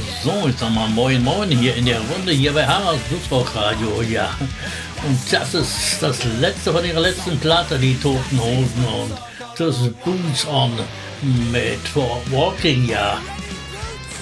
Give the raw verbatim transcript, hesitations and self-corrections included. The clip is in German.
So, ich sag mal moin moin hier in der Runde, hier bei Haralds Bluesrock Radio, ja. Und das ist das letzte von ihrer letzten Platte, die Toten Hosen. Und das ist Boots on mit For Walking, ja.